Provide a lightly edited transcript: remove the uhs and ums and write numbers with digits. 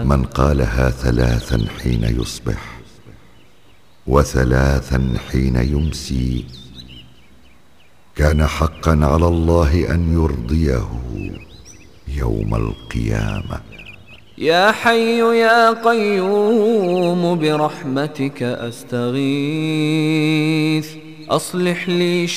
من قالها 3 حين يصبح و3 حين يمسي كان حقا على الله أن يرضيه يوم القيامة. يا حي يا قيوم برحمتك أستغيث، أصلح لي